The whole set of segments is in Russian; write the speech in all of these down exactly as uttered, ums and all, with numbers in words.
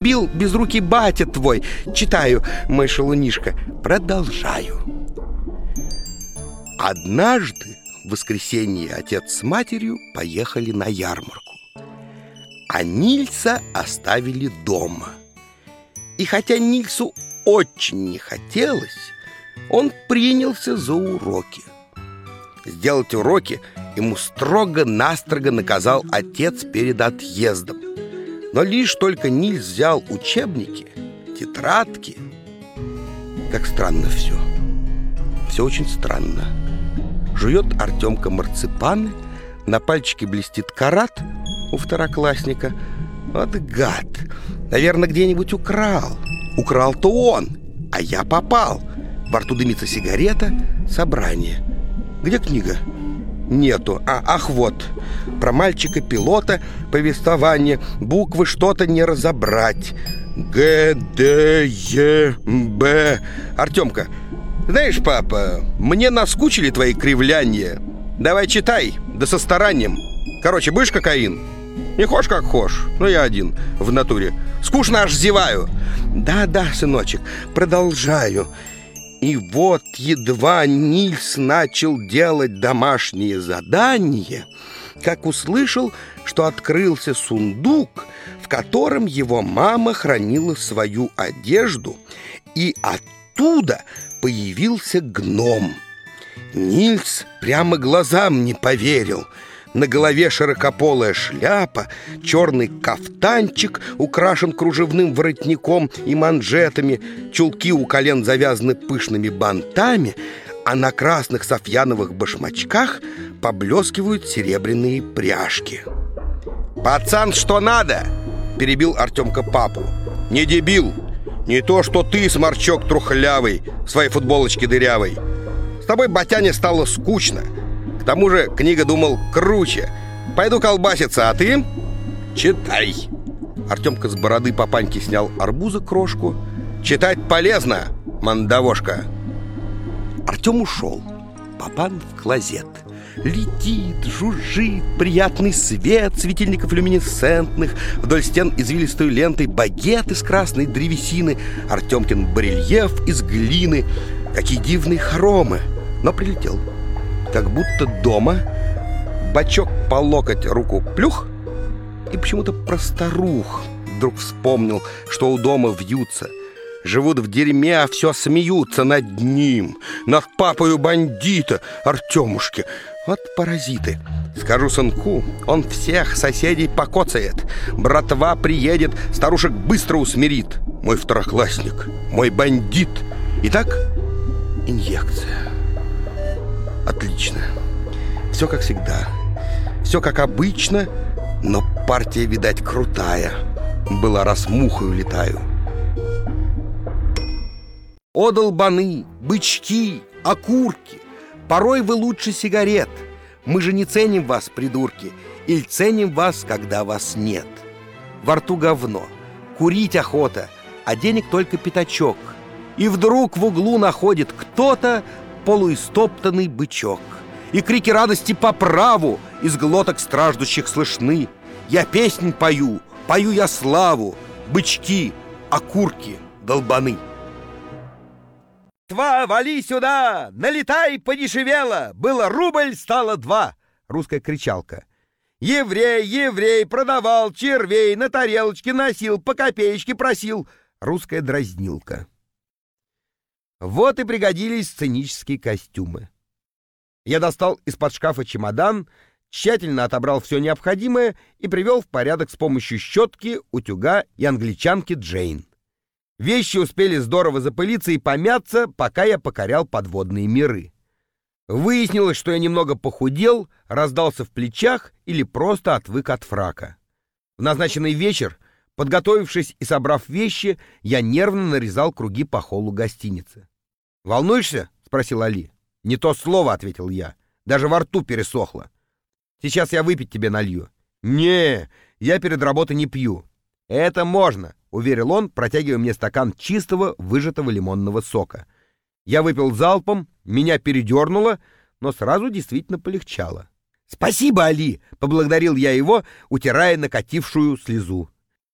убил безрукий батя твой. Читаю, мой шалунишка, продолжаю. Однажды в воскресенье отец с матерью поехали на ярмарку, а Нильса оставили дома. И хотя Нильсу очень не хотелось, он принялся за уроки. Сделать уроки ему строго-настрого наказал отец перед отъездом. Но лишь только Нильс взял учебники, тетрадки... Как странно все. Все очень странно. Жует Артемка марципаны, на пальчике блестит карат у второклассника. Вот гад. Наверное, где-нибудь украл. Украл-то он, а я попал. Во рту дымится сигарета, собрание. Где книга? Нету. А, ах, вот. Про мальчика-пилота, повествование. Буквы что-то не разобрать. Г, Д, Е, Б. Артемка, знаешь, папа, мне наскучили твои кривляния. Давай читай, да со старанием. Короче, будешь кокаин? Не хошь как хошь, но я один в натуре. Скучно аж зеваю. Да-да, сыночек, продолжаю. И вот едва Нильс начал делать домашние задания, как услышал, что открылся сундук, в котором его мама хранила свою одежду, и оттуда появился гном. Нильс прямо глазам не поверил. На голове широкополая шляпа, черный кафтанчик украшен кружевным воротником и манжетами, чулки у колен завязаны пышными бантами, а на красных софьяновых башмачках поблескивают серебряные пряжки. «Пацан, что надо?» — перебил Артемка папу. «Не дебил! Не то, что ты, сморчок трухлявый, в своей футболочке дырявой. С тобой, батяне, стало скучно. К тому же книга, думал, круче. Пойду колбаситься, а ты? Читай!» Артемка с бороды папаньки снял арбуза крошку. «Читать полезно, мандавошка!» Артем ушел. Папан в клозет. Летит, жужжит, приятный свет светильников люминесцентных, вдоль стен извилистой лентой багет из красной древесины, Артемкин барельеф из глины. Какие дивные хоромы! Но прилетел. Как будто дома. Бачок по локоть, руку плюх. И почему-то про старух вдруг вспомнил, что у дома вьются. Живут в дерьме, а все смеются над ним, над папою бандита, Артемушки. Вот паразиты. Скажу сынку, он всех соседей покоцает. Братва приедет, старушек быстро усмирит. Мой второклассник, мой бандит. Итак, инъекция. Отлично. Все как всегда. Все как обычно, но партия, видать, крутая. Была, раз мухой улетаю. О, долбаны, бычки, окурки, порой вы лучше сигарет. Мы же не ценим вас, придурки, или ценим вас, когда вас нет. Во рту говно, курить охота, а денег только пятачок. И вдруг в углу находит кто-то полуистоптанный бычок. И крики радости по праву из глоток страждущих слышны. Я песнь пою, пою я славу, бычки, окурки, долбаны. «Тва, вали сюда! Налетай, подешевело! Было рубль, стало два!» Русская кричалка. «Еврей, еврей, продавал червей, на тарелочке носил, по копеечке просил!» Русская дразнилка. Вот и пригодились сценические костюмы. Я достал из-под шкафа чемодан, тщательно отобрал все необходимое и привел в порядок с помощью щетки, утюга и англичанки Джейн. Вещи успели здорово запылиться и помяться, пока я покорял подводные миры. Выяснилось, что я немного похудел, раздался в плечах или просто отвык от фрака. В назначенный вечер, подготовившись и собрав вещи, я нервно нарезал круги по холлу гостиницы. «Волнуешься?» — спросил Али. «Не то слово», — ответил я. «Даже во рту пересохло. Сейчас я выпить тебе налью». «Не, я перед работой не пью». «Это можно», — уверил он, протягивая мне стакан чистого выжатого лимонного сока. Я выпил залпом, меня передернуло, но сразу действительно полегчало. «Спасибо, Али!» — поблагодарил я его, утирая накатившую слезу.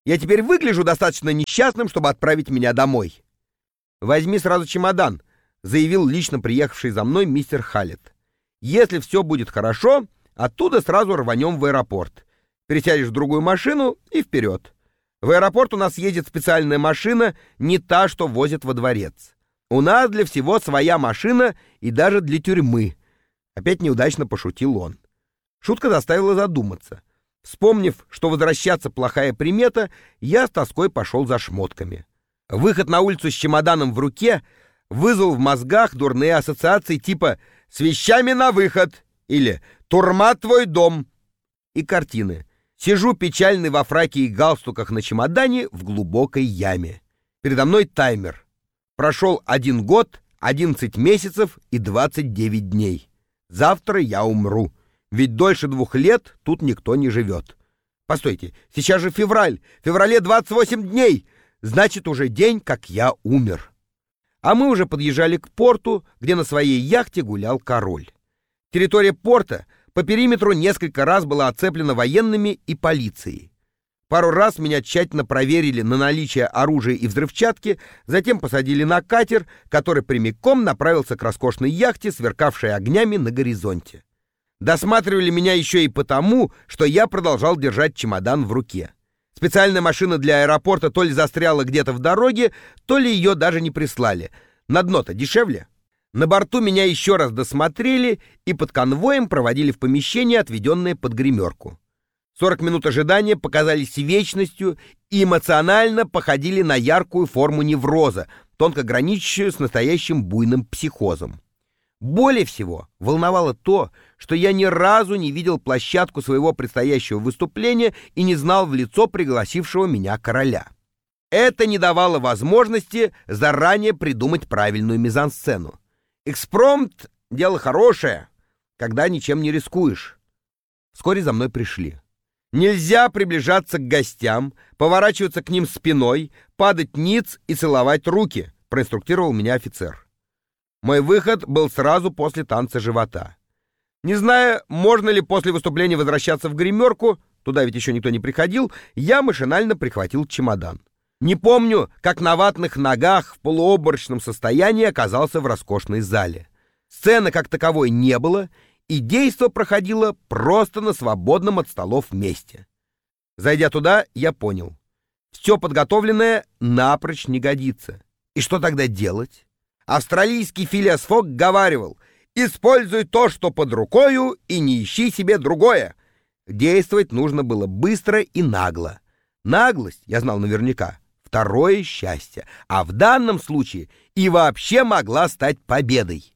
Я теперь выгляжу достаточно несчастным, чтобы отправить меня домой. «Возьми сразу чемодан», — заявил лично приехавший за мной мистер Халлет. «Если все будет хорошо, оттуда сразу рванем в аэропорт. Пересядешь в другую машину и вперед. В аэропорт у нас едет специальная машина, не та, что возят во дворец. У нас для всего своя машина и даже для тюрьмы». Опять неудачно пошутил он. Шутка заставила задуматься. Вспомнив, что возвращаться плохая примета, я с тоской пошел за шмотками. Выход на улицу с чемоданом в руке вызвал в мозгах дурные ассоциации типа «С вещами на выход» или «Турма твой дом» и картины. Сижу печальный во фраке и галстуках на чемодане в глубокой яме. Передо мной таймер. Прошел один год, одиннадцать месяцев и двадцать девять дней. Завтра я умру, ведь дольше двух лет тут никто не живет. Постойте, сейчас же февраль, в феврале двадцать восемь дней, значит уже день, как я умер. А мы уже подъезжали к порту, где на своей яхте гулял король. Территория порта по периметру несколько раз была оцеплена военными и полицией. Пару раз меня тщательно проверили на наличие оружия и взрывчатки, затем посадили на катер, который прямиком направился к роскошной яхте, сверкавшей огнями на горизонте. Досматривали меня еще и потому, что я продолжал держать чемодан в руке. Специальная машина для аэропорта то ли застряла где-то в дороге, то ли ее даже не прислали. На дно-то дешевле. На борту меня еще раз досмотрели и под конвоем проводили в помещение, отведенное под гримерку. сорок минут ожидания показались вечностью и эмоционально походили на яркую форму невроза, тонко граничащую с настоящим буйным психозом. Более всего волновало то, что я ни разу не видел площадку своего предстоящего выступления и не знал в лицо пригласившего меня короля. Это не давало возможности заранее придумать правильную мизансцену. Экспромт — дело хорошее, когда ничем не рискуешь. Вскоре за мной пришли. Нельзя приближаться к гостям, поворачиваться к ним спиной, падать ниц и целовать руки, проинструктировал меня офицер. Мой выход был сразу после танца живота. Не зная, можно ли после выступления возвращаться в гримерку, туда ведь еще никто не приходил, я машинально прихватил чемодан. Не помню, как на ватных ногах в полуобморочном состоянии оказался в роскошной зале. Сцены как таковой не было, и действо проходило просто на свободном от столов месте. Зайдя туда, я понял. Все подготовленное напрочь не годится. И что тогда делать? Австралийский Филиас Фок говаривал: «Используй то, что под рукою, и не ищи себе другое». Действовать нужно было быстро и нагло. Наглость, я знал наверняка, второе счастье, а в данном случае и вообще могла стать победой.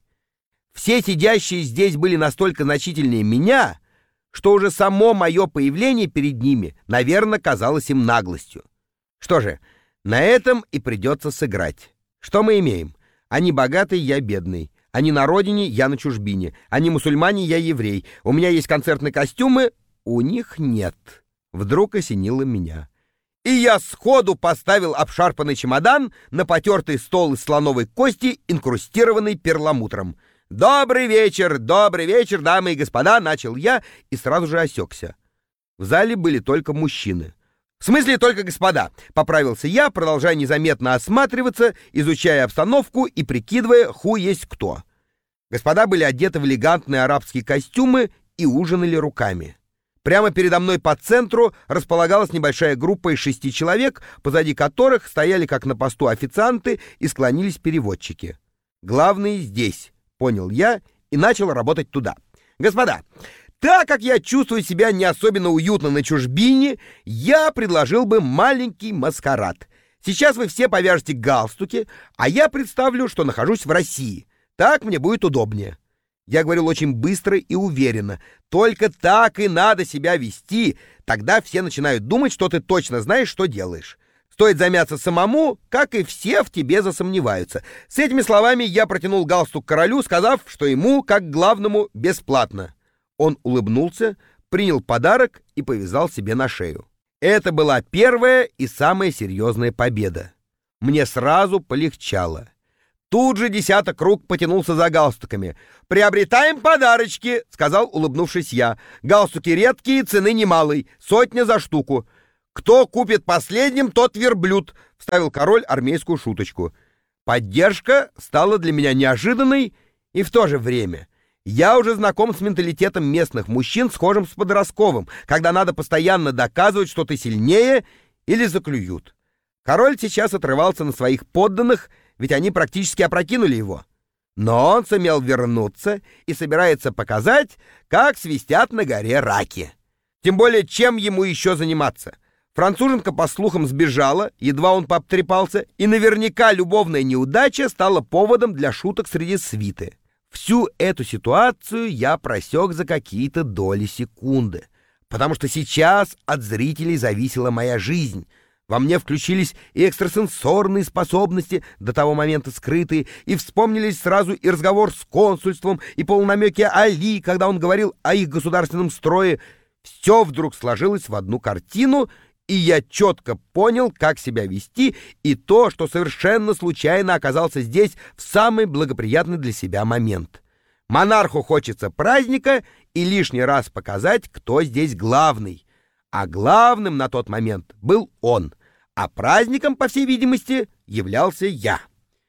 Все сидящие здесь были настолько значительнее меня, что уже само мое появление перед ними, наверное, казалось им наглостью. Что же, на этом и придется сыграть. Что мы имеем? Они богатые, я бедный. Они на родине, я на чужбине. Они мусульмане, я еврей. У меня есть концертные костюмы, у них нет. Вдруг осенило меня. И я сходу поставил обшарпанный чемодан на потертый стол из слоновой кости, инкрустированный перламутром. «Добрый вечер, добрый вечер, дамы и господа!» — начал я и сразу же осекся. В зале были только мужчины. «В смысле только господа?» — поправился я, продолжая незаметно осматриваться, изучая обстановку и прикидывая, ху есть кто. Господа были одеты в элегантные арабские костюмы и ужинали руками. Прямо передо мной по центру располагалась небольшая группа из шести человек, позади которых стояли как на посту официанты и склонились переводчики. «Главные здесь», — понял я и начал работать туда. «Господа, так как я чувствую себя не особенно уютно на чужбине, я предложил бы маленький маскарад. Сейчас вы все повяжете галстуки, а я представлю, что нахожусь в России. Так мне будет удобнее». Я говорил очень быстро и уверенно. Только так и надо себя вести, тогда все начинают думать, что ты точно знаешь, что делаешь. Стоит замяться самому, как и все в тебе засомневаются. С этими словами я протянул галстук королю, сказав, что ему, как главному, бесплатно. Он улыбнулся, принял подарок и повязал себе на шею. Это была первая и самая серьезная победа. Мне сразу полегчало. Тут же десяток рук потянулся за галстуками. «Приобретаем подарочки», — сказал, улыбнувшись я. «Галстуки редкие, цены немалой, сотня за штуку. «Кто купит последним, тот верблюд», — вставил король армейскую шуточку. Поддержка стала для меня неожиданной, и в то же время я уже знаком с менталитетом местных мужчин, схожим с подростковым, когда надо постоянно доказывать, что ты сильнее, или заклюют. Король сейчас отрывался на своих подданных, ведь они практически опрокинули его. Но он сумел вернуться и собирается показать, как свистят на горе раки. Тем более, чем ему еще заниматься? Француженка, по слухам, сбежала, едва он пообтрепался, и наверняка любовная неудача стала поводом для шуток среди свиты. Всю эту ситуацию я просек за какие-то доли секунды, потому что сейчас от зрителей зависела моя жизнь. Во мне включились и экстрасенсорные способности, до того момента скрытые, и вспомнились сразу и разговор с консульством, и полунамеки Али, когда он говорил о их государственном строе. Все вдруг сложилось в одну картину, и я четко понял, как себя вести, и то, что совершенно случайно оказался здесь в самый благоприятный для себя момент. Монарху хочется праздника и лишний раз показать, кто здесь главный. А главным на тот момент был он, а праздником, по всей видимости, являлся я.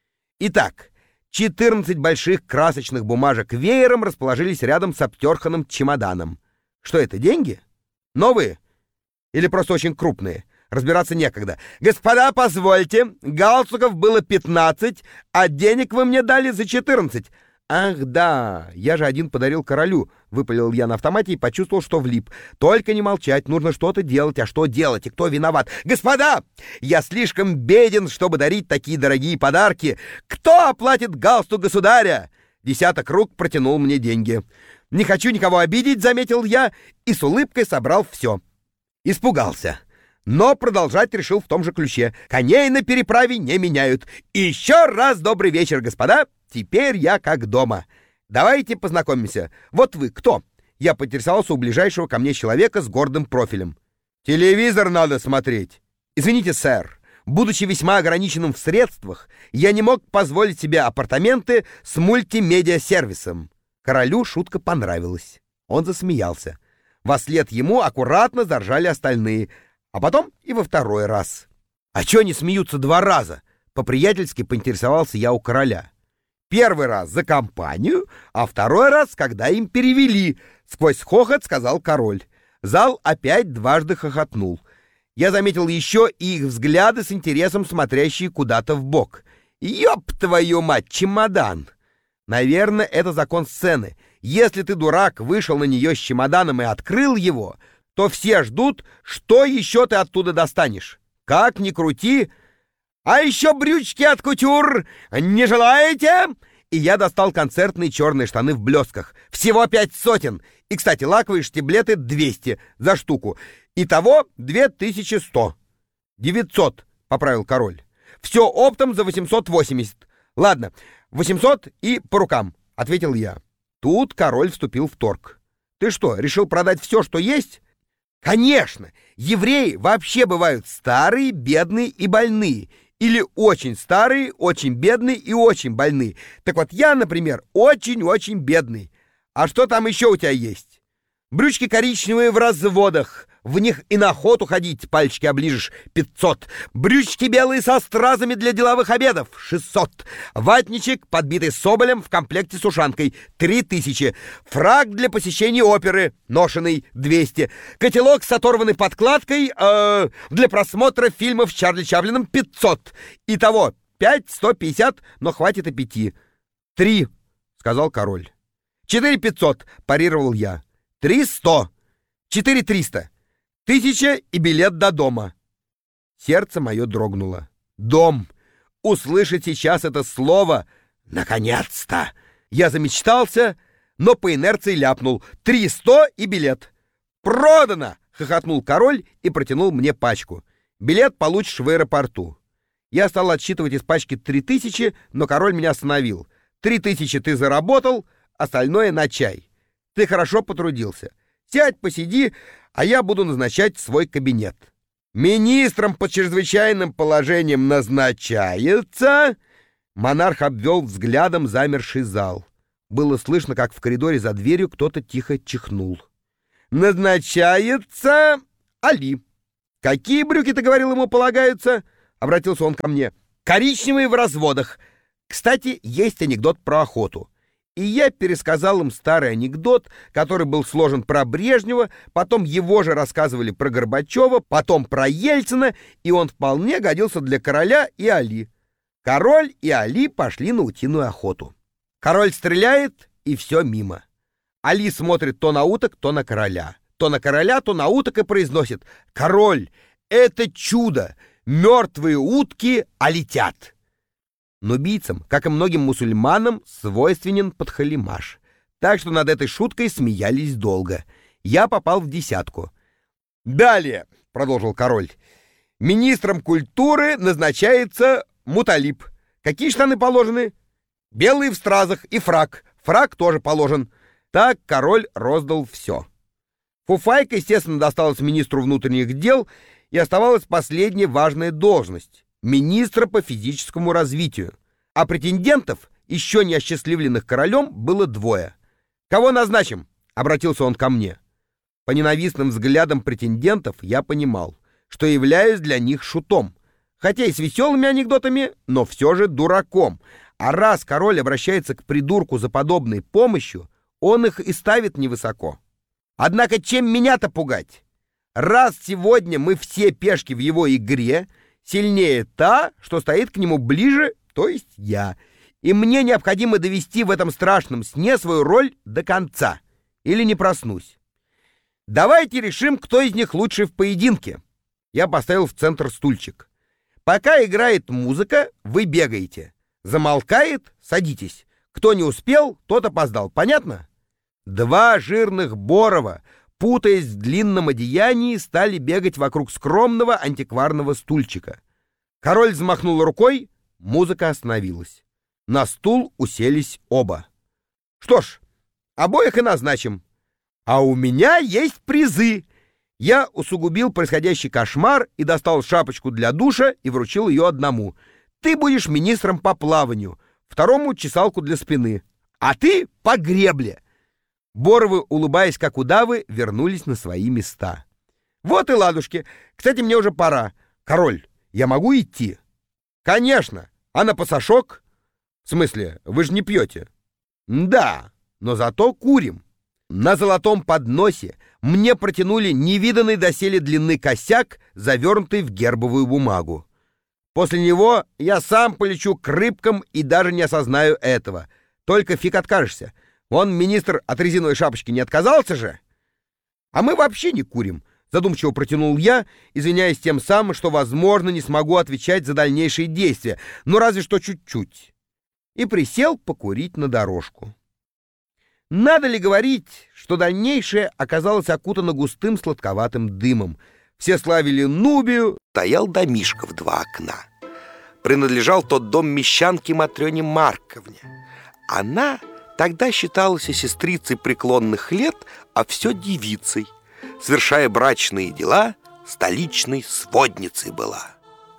Итак, четырнадцать больших красочных бумажек веером расположились рядом с обтерханным чемоданом. Что это, деньги? Новые? Или просто очень крупные? Разбираться некогда. «Господа, позвольте, галстуков было пятнадцать, а денег вы мне дали за четырнадцать». «Ах да, я же один подарил королю», — выпалил я на автомате и почувствовал, что влип. «Только не молчать, нужно что-то делать. А что делать и кто виноват?» «Господа, я слишком беден, чтобы дарить такие дорогие подарки. Кто оплатит галстук государя?» Десяток рук протянул мне деньги. «Не хочу никого обидеть», — заметил я, и с улыбкой собрал все. Испугался, но продолжать решил в том же ключе. «Коней на переправе не меняют. И еще раз добрый вечер, господа. Теперь я как дома. Давайте познакомимся. Вот вы кто?» Я поинтересовался у ближайшего ко мне человека с гордым профилем. «Телевизор надо смотреть». «Извините, сэр, будучи весьма ограниченным в средствах, я не мог позволить себе апартаменты с мультимедиа-сервисом». Королю шутка понравилась. Он засмеялся. Вослед ему аккуратно заржали остальные, а потом и во второй раз. «А чё они смеются два раза?» По-приятельски поинтересовался я у короля. «Первый раз за компанию, а второй раз, когда им перевели», — сквозь хохот сказал король. Зал опять дважды хохотнул. Я заметил еще и их взгляды с интересом, смотрящие куда-то вбок. «Ёб твою мать, чемодан!» Наверное, это закон сцены. Если ты, дурак, вышел на нее с чемоданом и открыл его, то все ждут, что еще ты оттуда достанешь. Как ни крути. «А еще брючки от кутюр! Не желаете?» И я достал концертные черные штаны в блесках. Всего пять сотен. И, кстати, лаковые штиблеты двести за штуку. Итого две тысячи сто. «Девятьсот», — поправил король. «Все оптом за восемьсот восемьдесят. Ладно, восемьсот и по рукам», — ответил я. Тут король вступил в торг. «Ты что, решил продать все, что есть?» «Конечно! Евреи вообще бывают старые, бедные и больные. Или очень старые, очень бедные и очень больные. Так вот я, например, очень-очень бедный. А что там еще у тебя есть?» «Брючки коричневые в разводах. В них и на охоту ходить, пальчики оближешь, пятьсот. Брючки белые со стразами для деловых обедов, шестьсот. Ватничек, подбитый соболем в комплекте с ушанкой, три тысячи. Фрак для посещения оперы, ношеный, двести. Котелок с оторванной подкладкой э, для просмотра фильмов с Чарли Чаплином, пятьсот. Итого пять, сто пятьдесят, но хватит и пяти. Три, сказал король. Четыре пятьсот, парировал я. Три сто. Четыре триста. Тысяча и билет до дома. Сердце мое дрогнуло. Дом. Услышать сейчас это слово. Наконец-то. Я замечтался, но по инерции ляпнул. Три сто и билет. Продано! Хохотнул король и протянул мне пачку. Билет получишь в аэропорту. Я стал отсчитывать из пачки три тысячи, но король меня остановил. Три тысячи ты заработал, остальное на чай. Ты хорошо потрудился. Сядь, посиди, а я буду назначать свой кабинет. Министром по чрезвычайным положениям назначается...» Монарх обвел взглядом замерший зал. Было слышно, как в коридоре за дверью кто-то тихо чихнул. «Назначается Али». «Какие брюки, ты говорил, ему полагаются?» — обратился он ко мне. «Коричневые в разводах. Кстати, есть анекдот про охоту». И я пересказал им старый анекдот, который был сложен про Брежнева, потом его же рассказывали про Горбачева, потом про Ельцина, и он вполне годился для Короля и Али. Король и Али пошли на утиную охоту. Король стреляет, и все мимо. Али смотрит то на уток, то на короля. То на короля, то на уток и произносит: «Король, это чудо! Мертвые утки, а летят!» Нубийцам, как и многим мусульманам, свойственен подхалимаш. Так что над этой шуткой смеялись долго. Я попал в десятку. «Далее», — продолжил король, — «министром культуры назначается Муталиб. Какие штаны положены? Белые в стразах и фрак. Фрак тоже положен». Так король роздал все. Фуфайка, естественно, досталась министру внутренних дел, и оставалась последняя важная должность — министра по физическому развитию. А претендентов, еще не осчастливленных королем, было двое. «Кого назначим?» — обратился он ко мне. По ненавистным взглядам претендентов я понимал, что являюсь для них шутом, хотя и с веселыми анекдотами, но все же дураком. А раз король обращается к придурку за подобной помощью, он их и ставит невысоко. Однако чем меня-то пугать? Раз сегодня мы все пешки в его игре, сильнее та, что стоит к нему ближе, то есть я. И мне необходимо довести в этом страшном сне свою роль до конца, или не проснусь. Давайте решим, кто из них лучше в поединке. Я поставил в центр стульчик. Пока играет музыка, вы бегаете. Замолкает — садитесь. Кто не успел, тот опоздал. Понятно? Два жирных Борова, путаясь в длинном одеянии, стали бегать вокруг скромного антикварного стульчика. Король взмахнул рукой, музыка остановилась. На стул уселись оба. Что ж, обоих и назначим. А у меня есть призы. Я усугубил происходящий кошмар и достал шапочку для душа и вручил ее одному. Ты будешь министром по плаванию, второму — чесалку для спины, а ты — по гребле. Боровы, улыбаясь как удавы, вернулись на свои места. Вот и ладушки. Кстати, мне уже пора. Король, я могу идти? Конечно. А на пасашок? В смысле, вы же не пьете? Да, но зато курим. На золотом подносе мне протянули невиданный доселе длины косяк, завернутый в гербовую бумагу. После него я сам полечу к рыбкам и даже не осознаю этого. Только фиг откажешься. Вон министр от резиновой шапочки не отказался же. А мы вообще не курим, задумчиво протянул я, извиняясь тем самым, что, возможно, не смогу отвечать за дальнейшие действия, но разве что чуть-чуть. И присел покурить на дорожку. Надо ли говорить, что дальнейшее оказалось окутано густым сладковатым дымом. Все славили Нубию. Стоял домишко в два окна. Принадлежал тот дом мещанке Матрёне Марковне. Она тогда считалась сестрицей преклонных лет, а все девицей. Совершая брачные дела, столичной сводницей была.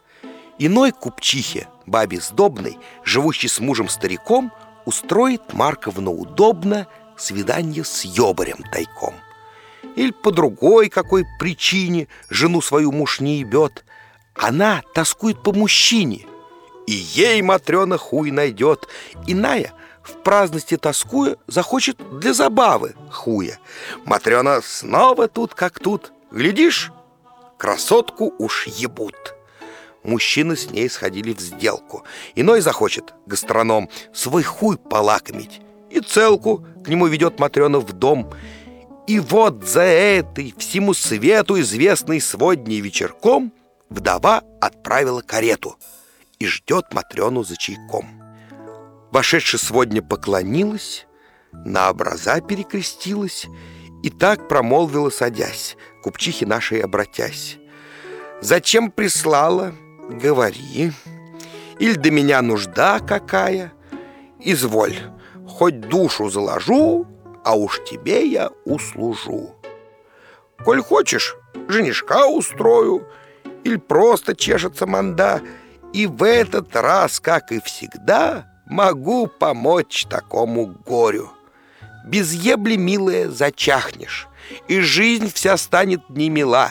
Иной купчихе, бабе сдобной, живущей с мужем-стариком, устроит Марковна удобно свидание с ёбарем тайком. Или по другой какой причине жену свою муж не ебет. Она тоскует по мужчине, и ей Матрёна хуй найдет. Иная, в праздности тоскуя, захочет для забавы хуя. Матрёна снова тут как тут. Глядишь, красотку уж ебут. Мужчины с ней сходили в сделку. Иной захочет, гастроном, свой хуй полакомить, и целку к нему ведет Матрёна в дом. И вот за этой всему свету известной сводней вечерком вдова отправила карету и ждет Матрёну за чайком. Вошедшая сводня поклонилась, на образа перекрестилась и так промолвила, садясь, купчихе нашей обратясь: «Зачем прислала? Говори. Иль до меня нужда какая? Изволь, хоть душу заложу, а уж тебе я услужу. Коль хочешь, женишка устрою, иль просто чешется манда, и в этот раз, как и всегда, могу помочь такому горю. Без ебли, милая, зачахнешь, и жизнь вся станет немила.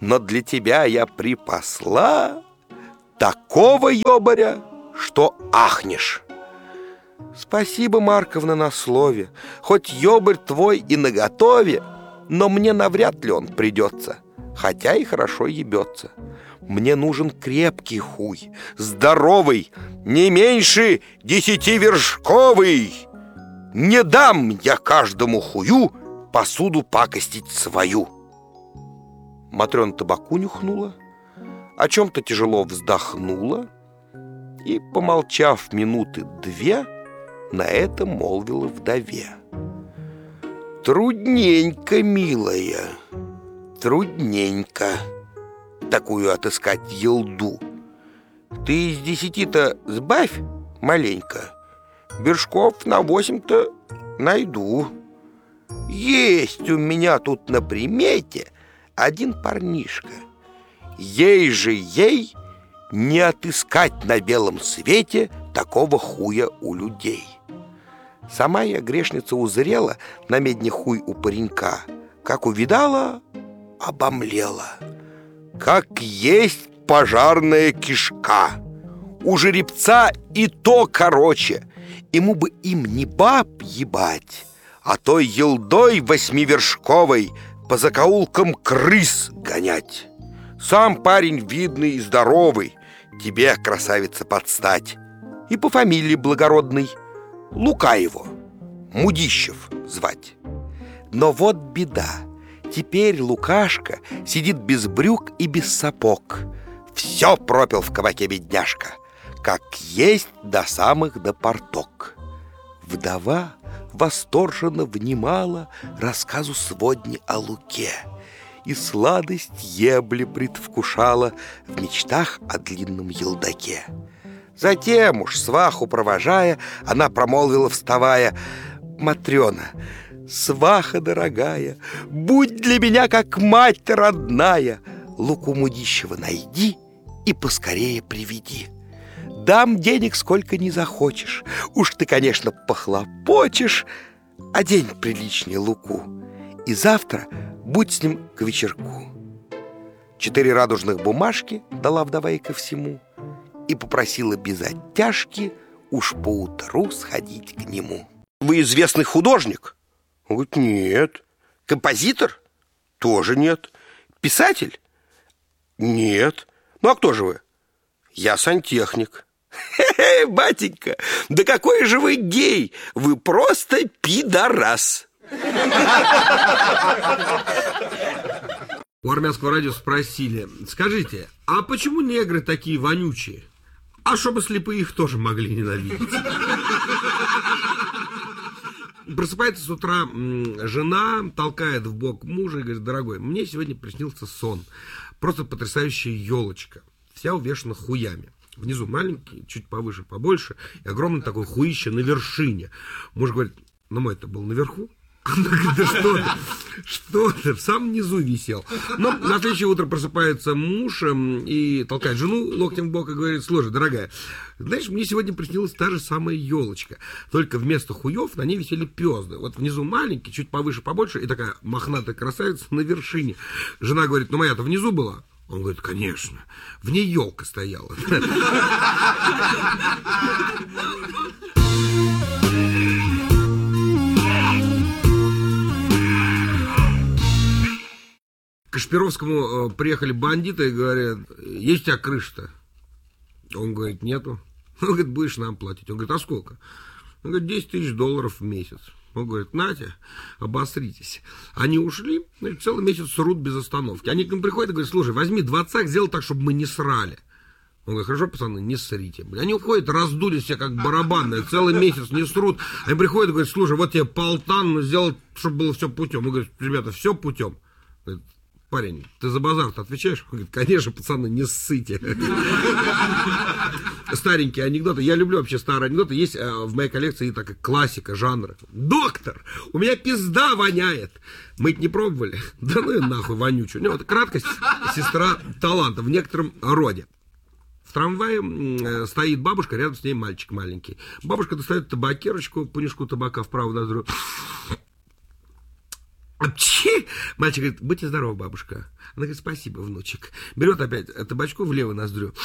но для тебя я припасла такого ёбаря, что ахнешь. Спасибо, Марковна, на слове. Хоть ёбарь твой и наготове, но мне навряд ли он придется, хотя и хорошо ебется. Мне нужен крепкий хуй, здоровый, не меньше десятивершковый. Не дам я каждому хую посуду пакостить свою. Матрёна табаку нюхнула, о чем-то тяжело вздохнула и, помолчав минуты две, на это молвила вдове: трудненько, милая, трудненько такую отыскать елду. Ты из десяти-то сбавь маленько, вершков на восемь-то найду. Есть у меня тут на примете один парнишка. Ей же ей не отыскать на белом свете такого хуя у людей. Сама я, грешница, узрела на медне хуй у паренька, как увидала, обомлела. Как есть пожарная кишка. У жеребца и то короче. Ему бы им не баб ебать, а той елдой восьмивершковой по закоулкам крыс гонять. Сам парень видный и здоровый, тебе, красавица, подстать. И по фамилии благородной Лука его, Мудищев звать. Но вот беда. Теперь Лукашка сидит без брюк и без сапог. Все пропил в кабаке бедняжка, как есть до самых до порток. Вдова восторженно внимала рассказу сводни о Луке и сладость ебли предвкушала в мечтах о длинном елдаке. Затем уж, сваху провожая, она промолвила, вставая: Матрёна, сваха дорогая, будь для меня как мать родная, Луку Мудищева найди и поскорее приведи. Дам денег сколько не захочешь, уж ты, конечно, похлопочешь, одень приличнее Луку, и завтра будь с ним к вечерку. Четыре радужных бумажки дала вдова ей ко всему и попросила без оттяжки уж поутру сходить к нему. Вы известный художник? Он говорит: нет. Композитор? Тоже нет. Писатель? Нет. Ну а кто же вы? Я сантехник. Хе-хе, батенька, да какой же вы гей! Вы просто пидорас. У армянского радио спросили: скажите, а почему негры такие вонючие? А чтобы слепые их тоже могли ненавидеть. Просыпается с утра жена, толкает в бок мужа и говорит: дорогой, мне сегодня приснился сон. Просто потрясающая елочка, вся увешана хуями. Внизу маленький, чуть повыше, побольше, и огромный такой хуище на вершине. Муж говорит: ну мой-то был наверху. Она говорит: да что ты, что ты, в самом низу висел. Но на следующее утро просыпается муж и толкает жену локтем в бок и говорит: слушай, дорогая, знаешь, мне сегодня приснилась та же самая елочка, только вместо хуев на ней висели пёзды. Вот внизу маленький, чуть повыше, побольше, и такая мохнатая красавица на вершине. Жена говорит: ну моя-то внизу была. Он говорит: конечно, в ней елка стояла. К Кашпировскому приехали бандиты и говорят: есть у тебя крыша-то? Он говорит: нету. Он говорит: будешь нам платить. Он говорит: а сколько? Он говорит: десять тысяч долларов в месяц. Он говорит: Натя, обосритесь. Они ушли, значит, целый месяц срут без остановки. Они к ним приходят и говорят: слушай, возьми двадцак, сделай так, чтобы мы не срали. Он говорит: хорошо, пацаны, не ссрите. Они уходят, раздулись все как барабанные, целый месяц не срут. Они приходят и говорят: слушай, вот тебе полтан, сделал, чтобы было все путем. Он говорит: ребята, все путем. Говорит: парень, ты за базар-то отвечаешь? Он говорит: конечно, пацаны, не ссыте. Старенькие анекдоты. Я люблю вообще старые анекдоты. Есть в моей коллекции такая классика жанра. Доктор, у меня пизда воняет. Мы-то не пробовали. Да ну и нахуй вонючую. У него краткость сестра таланта в некотором роде. В трамвае стоит бабушка, рядом с ней мальчик маленький. Бабушка достает табакерочку, понюшку табака в правую ноздрю. Апчхи! Мальчик говорит, будьте здоровы, бабушка. Она говорит, спасибо, внучек. Берет опять табачку в левую ноздрю.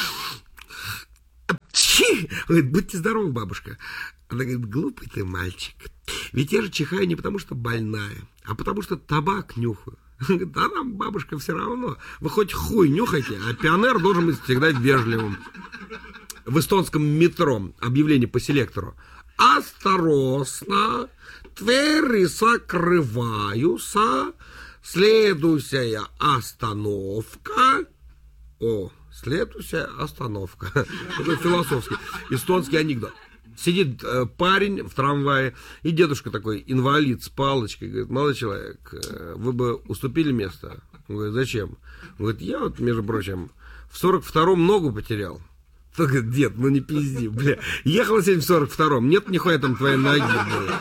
Апчхи! Он говорит, будьте здоровы, бабушка. Она говорит, глупый ты мальчик. Ведь я же чихаю не потому, что больная, а потому, что табак нюхаю. Она говорит, да нам, бабушка, все равно. Вы хоть хуй нюхайте, а пионер должен быть всегда вежливым. В эстонском метро объявление по селектору. Осторожно, двери закрываются, следующая остановка. О, следующая остановка. Это философский, эстонский анекдот. Сидит э, парень в трамвае, и дедушка такой, инвалид с палочкой, говорит, молодой человек, э, вы бы уступили место? Он говорит, зачем? Он говорит, я вот, между прочим, в сорок втором ногу потерял. Он говорит, дед, ну не пизди, бля, ехал сегодня в сорок втором, нет нихуя там твоей ноги, бля.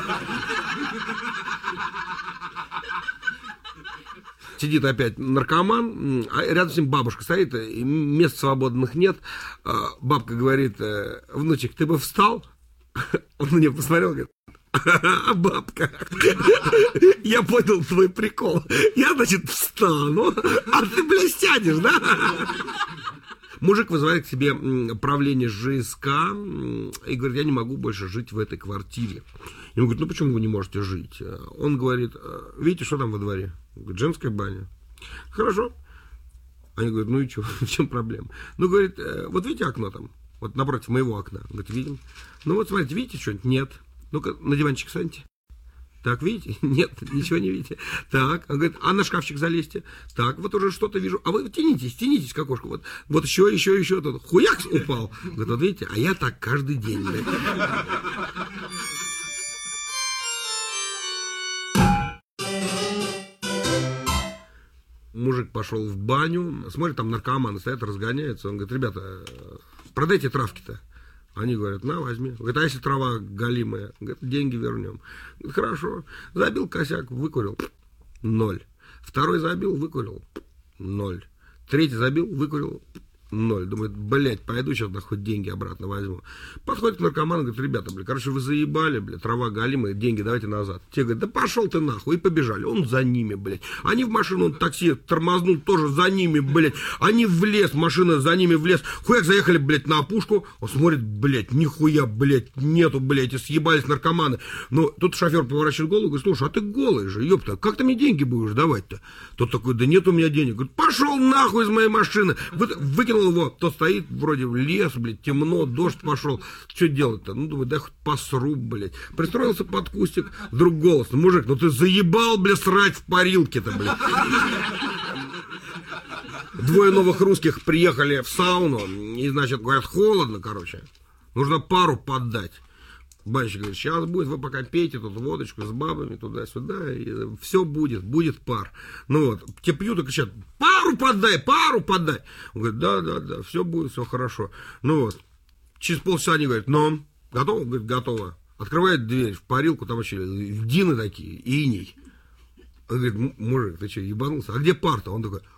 Сидит опять наркоман, а рядом с ним бабушка стоит, и мест свободных нет. Бабка говорит, внучек, ты бы встал? Он на нее посмотрел, говорит, бабка, я понял твой прикол. Я, значит, встану, а ты, блядь, сядешь, да? Мужик вызывает к себе правление ЖСК и говорит, я не могу больше жить в этой квартире. Ему говорят, ну почему вы не можете жить? Он говорит, видите, что там во дворе? Говорит, женская баня. Хорошо. Они говорят, ну и что, в чем проблема? Ну, говорит, вот видите окно там? Вот напротив моего окна. Говорит, видим. Ну вот смотрите, видите что-нибудь? Нет. Ну-ка, на диванчик встаньте. Так, видите? Нет, ничего не видите. Так, он говорит, а на шкафчик залезьте. Так, вот уже что-то вижу. А вы тянитесь, тянитесь к окошку. Вот, вот еще, еще, еще. Тут хуякс упал. Говорит, вот видите, а я так каждый день. Мужик пошел в баню, смотрит, там наркоманы стоят, разгоняются. Он говорит, ребята, продайте травки-то. Они говорят, на, возьми. Говорит, а если трава галимая? Говорит, деньги вернем. Говорит, хорошо. Забил косяк, выкурил. Ноль. Второй забил, выкурил. Ноль. Третий забил, выкурил. Ноль. Думает, блядь, пойду сейчас да хоть деньги обратно возьму. Подходит к наркоману, говорит, ребята, блядь, короче, вы заебали, блядь, трава галимая, деньги давайте назад. Те говорят, да пошел ты нахуй, и побежали. Он за ними, блядь. Они в машину, он такси тормознул, тоже за ними, блядь. Они в лес, машина за ними в лес. Хуяк заехали, блядь, на опушку. Он смотрит, блядь, нихуя, блядь, нету, блядь, и съебались наркоманы. Ну, тут шофер поворачивает голову и говорит, слушай, а ты голый же, ёпта, как ты мне деньги будешь давать-то? Тот такой, да нет у меня денег. Говорит, пошел нахуй из моей машины. Вы, выкинул его, тот стоит, вроде в лес, блядь, темно, дождь пошел. Что делать-то? Ну, думаю, да хоть посру, блядь. Пристроился под кустик, вдруг голос, ну, мужик, ну ты заебал, блядь, срать в парилке-то, блядь. Двое новых русских приехали в сауну, и, значит, говорят, холодно, короче, нужно пару поддать. Банщик говорит, сейчас будет, вы пока пейте тут водочку с бабами туда-сюда, и все будет, будет пар. Ну вот, те пьют и кричат, пару подай, пару подай. Он говорит, да-да-да, все будет, все хорошо. Ну вот, через полчаса они говорят, ну, готово? Он говорит, готово. Открывает дверь в парилку, там вообще льдины такие, иней. Он говорит, мужик, ты что, ебанулся? А где пар-то? Он такой,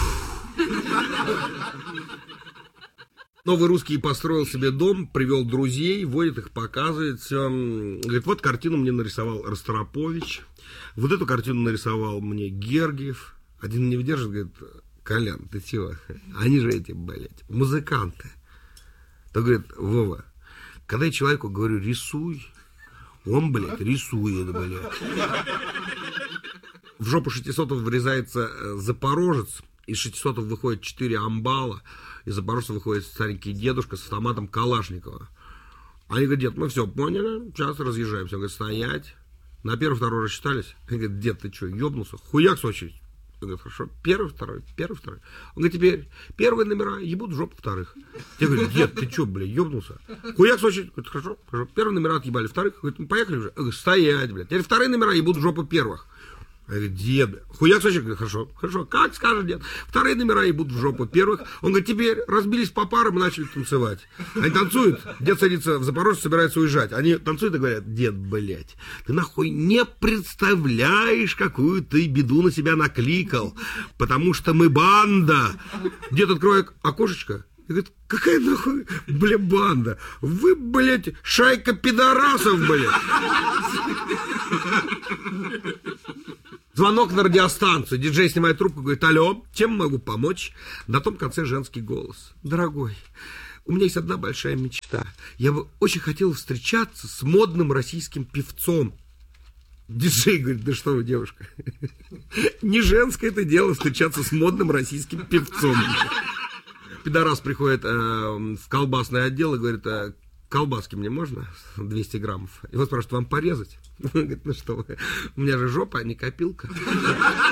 новый русский построил себе дом, привел друзей, водит их, показывает все. Говорит, вот картину мне нарисовал Ростропович, вот эту картину нарисовал мне Гергиев. Один не выдержит, говорит, Колян, ты чего? Они же эти, блядь, музыканты. То говорит, Вова, когда я человеку говорю, рисуй, он, блядь, рисует, блядь. В жопу шестисотов врезается Запорожец, из шестисотов выходит четыре амбала, из Запорожца выходит старенький дедушка с автоматом Калашникова. Они говорят, дед, мы все поняли, сейчас разъезжаемся. Он говорит, стоять. На первый, второй рассчитались. Они говорят, дед, ты что, ебнулся? Хуяк с очередь. Он говорит, хорошо, первый, второй, первый, второй. Он говорит, теперь первые номера ебут в жопу вторых. Я говорю, дед, ты что, блядь, ебнулся? Хуяк с очередь. Говорит, хорошо, хорошо. Первые номера отъебали вторых. Говорит, ну поехали уже. Он говорит, стоять, блядь. Теперь вторые номера ебут в жопу первых. Я говорю, дед, хуяк сочек, говорит, хорошо, хорошо, как скажешь, дед. Вторые номера ебут в жопу первых. Он говорит, теперь разбились по парам и начали танцевать. Они танцуют, дед садится в Запорожье, собирается уезжать. Они танцуют и говорят, дед, блядь, ты нахуй не представляешь, какую ты беду на себя накликал, потому что мы банда. Дед открывает окошечко и говорит, какая нахуй, бля, банда? Вы, блядь, шайка пидорасов, блядь. Звонок на радиостанцию. Диджей снимает трубку, говорит: алло, чем могу помочь? На том конце женский голос: дорогой, у меня есть одна большая мечта. Я бы очень хотел встречаться с модным российским певцом. Диджей говорит: да что вы, девушка, не женское это дело встречаться с модным российским певцом. Пидорас приходит э, в колбасный отдел и говорит: э, колбаски мне можно? двести граммов. Его спрашивают: вам порезать? Он говорит: ну что вы, у меня же жопа, а не копилка.